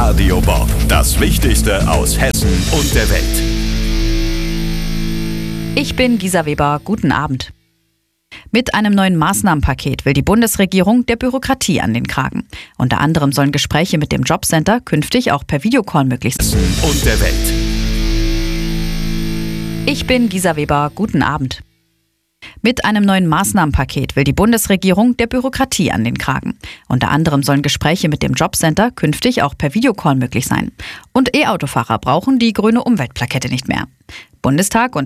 Radio Bob. Das Wichtigste aus Hessen und der Welt. Ich bin Gisa Weber. Guten Abend. Mit einem neuen Maßnahmenpaket will die Bundesregierung der Bürokratie an den Kragen. Unter anderem sollen Gespräche mit dem Jobcenter künftig auch per Videocall möglich sein. Hessen und der Welt. Ich bin Gisa Weber. Guten Abend. Mit einem neuen Maßnahmenpaket will die Bundesregierung der Bürokratie an den Kragen. Unter anderem sollen Gespräche mit dem Jobcenter künftig auch per Videocall möglich sein. Und E-Autofahrer brauchen die grüne Umweltplakette nicht mehr. Bundestag und